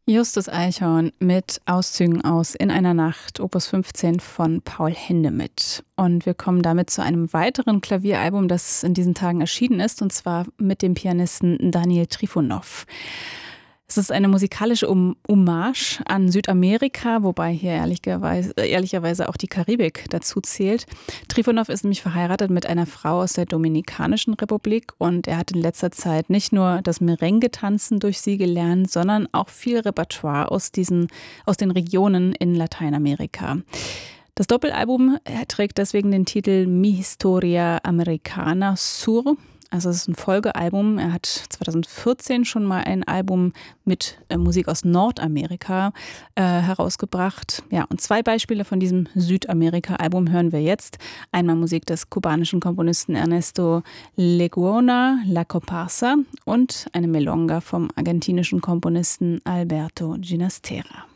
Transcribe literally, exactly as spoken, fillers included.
Justus Eichhorn mit Auszügen aus In einer Nacht, Opus fünfzehn von Paul Hindemith. Und wir kommen damit zu einem weiteren Klavieralbum, das in diesen Tagen erschienen ist, und zwar mit dem Pianisten Daniel Trifonov. Es ist eine musikalische um Hommage an Südamerika, wobei hier ehrlicherweise, ehrlicherweise auch die Karibik dazu zählt. Trifonov ist nämlich verheiratet mit einer Frau aus der Dominikanischen Republik und er hat in letzter Zeit nicht nur das Merengue-Tanzen durch sie gelernt, sondern auch viel Repertoire aus, diesen, aus den Regionen in Lateinamerika. Das Doppelalbum trägt deswegen den Titel Mi Historia Americana Sur. Also es ist ein Folgealbum. Er hat zwanzig vierzehn schon mal ein Album mit äh, Musik aus Nordamerika äh, herausgebracht. Ja, und zwei Beispiele von diesem Südamerika-Album hören wir jetzt. Einmal Musik des kubanischen Komponisten Ernesto Lecuona, La Comparsa, und eine Milonga vom argentinischen Komponisten Alberto Ginastera.